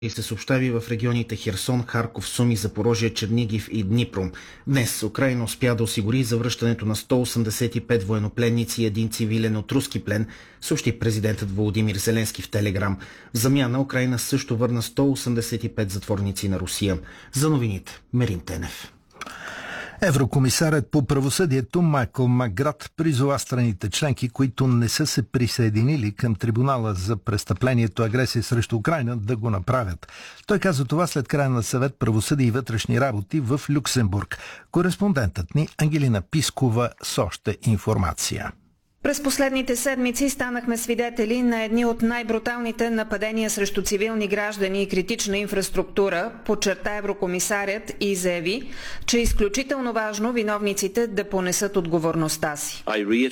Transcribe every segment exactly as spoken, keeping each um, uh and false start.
и се съобщави в регионите Херсон, Харков, Суми, Запорожие, Чернигив и Днипро. Днес Украйна успя да осигури завръщането на сто осемдесет и пет военнопленници и един цивилен от руски плен, съобщи президентът Володимир Зеленски в Телеграм. В замяна Украйна също върна сто осемдесет и пет затворници на Русия. За новините Мерин Тенев. Еврокомисарят по правосъдието Майкъл Макград призова страните членки, които не са се присъединили към трибунала за престъплението агресия срещу Украйна, да го направят. Той каза това след края на съвет правосъдие и вътрешни работи в Люксембург. Кореспондентът ни Ангелина Пискова с още информация. През последните седмици станахме свидетели на едни от най-бруталните нападения срещу цивилни граждани и критична инфраструктура, подчерта еврокомисарят и заяви, че е изключително важно виновниците да понесат отговорността си.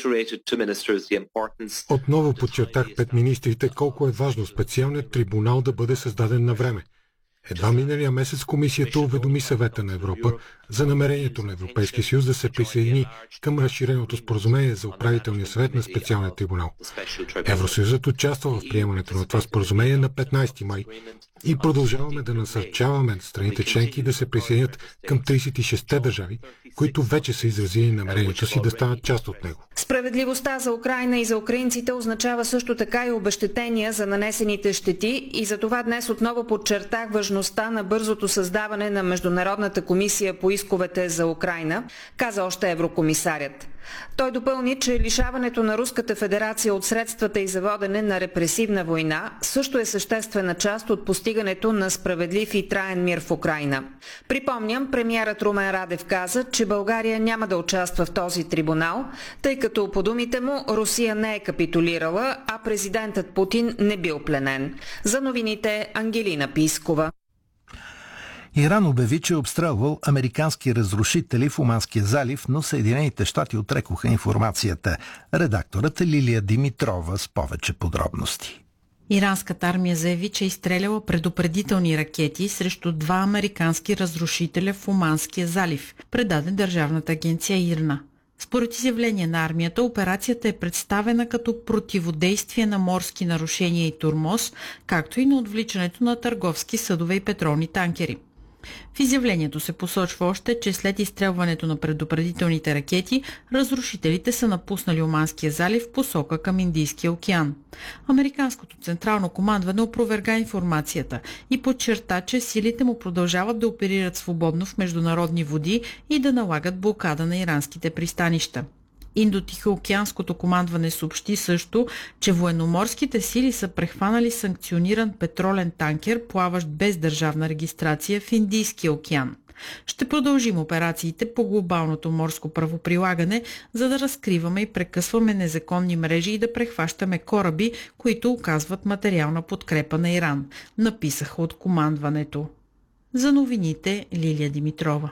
Отново подчертах пред министрите колко е важно специалният трибунал да бъде създаден на време. Едва миналия месец комисията уведоми Съвета на Европа за намерението на Европейския съюз да се присъедини към разширеното споразумение за управителния съвет на специалния трибунал. Евросъюзът участва в приемането на това споразумение на петнайсети май и продължаваме да насърчаваме страните членки да се присъединят към трийсет и шестте държави, които вече са изразили намерението си да станат част от него. Справедливостта за Украйна и за украинците означава също така и обезщетения за нанесените щети и за това днес отново подчертах важността на бързото създаване на Международната комисия по исковете за Украйна, каза още еврокомисарят. Той допълни, че лишаването на Руската федерация от средствата и за водене на репресивна война също е съществена част от постигането на справедлив и траен мир в Украйна. Припомням, премиерът Румен Радев каза, че България няма да участва в този трибунал, тъй като по думите му Русия не е капитулирала, а президентът Путин не бил пленен. За новините Ангелина Пискова. Иран обяви, че е обстрелвал американски разрушители в Оманския залив, но Съединените щати отрекоха информацията. Редакторът е Лилия Димитрова с повече подробности. Иранската армия заяви, че е изстреляла предупредителни ракети срещу два американски разрушителя в Оманския залив, предаде държавната агенция ИРНА. Според изявление на армията, операцията е представена като противодействие на морски нарушения и тормоз, както и на отвличането на търговски съдове и петролни танкери. В изявлението се посочва още, че след изстрелването на предупредителните ракети, разрушителите са напуснали Оманския залив в посока към Индийския океан. Американското централно командване опроверга информацията и подчерта, че силите му продължават да оперират свободно в международни води и да налагат блокада на иранските пристанища. Индотихоокеанското командване съобщи също, че военноморските сили са прехванали санкциониран петролен танкер, плаващ без държавна регистрация в Индийския океан. Ще продължим операциите по глобалното морско правоприлагане, за да разкриваме и прекъсваме незаконни мрежи и да прехващаме кораби, които оказват материална подкрепа на Иран, написаха от командването. За новините Лилия Димитрова.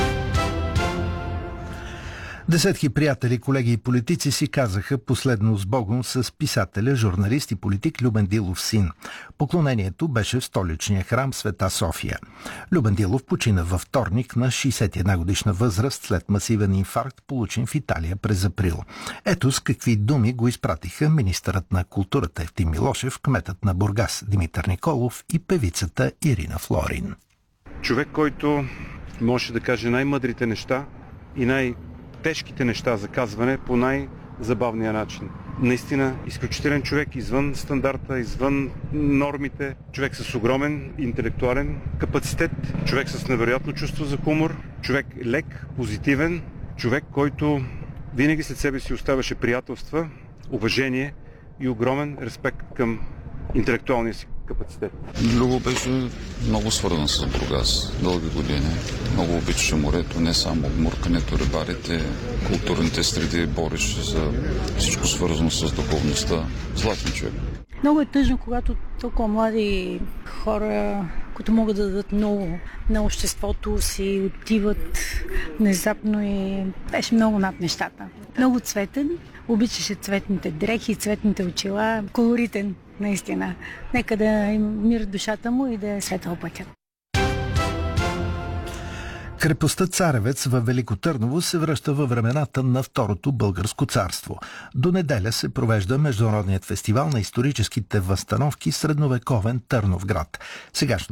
Десетки приятели, колеги и политици си казаха последно с Богом с писателя, журналист и политик Любен Дилов син. Поклонението беше в столичния храм Света София. Любен Дилов почина във вторник на шейсет и една годишна възраст след масивен инфаркт, получен в Италия през април. Ето с какви думи го изпратиха министърът на културата Евтим Милошев, кметът на Бургас Димитър Николов и певицата Ирина Флорин. Човек, който може да каже най-мъдрите неща и най- тежките неща за казване по най-забавния начин. Наистина изключителен човек, извън стандарта, извън нормите, човек с огромен интелектуален капацитет, човек с невероятно чувство за хумор, човек лек, позитивен, човек, който винаги след себе си оставяше приятелства, уважение и огромен респект към интелектуалния си капацитет. Любо беше много свързан с Бургас дълги години. Много обичаше морето, не само обмуркането, рибарите, културните среди, бореше за всичко свързано с духовността. Златен човек. Много е тъжно, когато толкова млади хора, които могат да дадат много на обществото си, отиват внезапно и беше много над нещата. Много цветен, обичаше цветните дрехи, цветните очила, колоритен, наистина. Нека да им мир душата му и да е светъл пътят. Крепостта Царевец във Велико Търново се връща във времената на Второто българско царство. До неделя се провежда Международният фестивал на историческите възстановки Средновековен Търновград. Сегашното